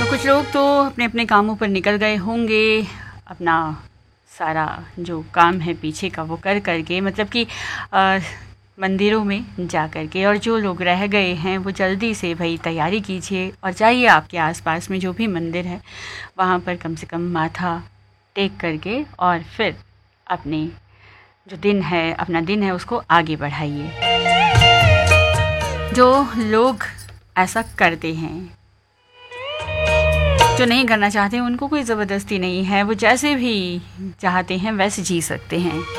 तो कुछ लोग तो अपने अपने कामों पर निकल गए होंगे, अपना सारा जो काम है पीछे का वो कर करके, मतलब कि मंदिरों में जा कर के। और जो लोग रह गए हैं वो जल्दी से भाई तैयारी कीजिए और जाइए आपके आसपास में जो भी मंदिर है वहाँ पर कम से कम माथा टेक करके और फिर अपने जो दिन है, अपना दिन है उसको आगे बढ़ाइए। जो लोग ऐसा करते हैं, जो नहीं करना चाहते उनको कोई ज़बरदस्ती नहीं है, वो जैसे भी चाहते हैं वैसे जी सकते हैं।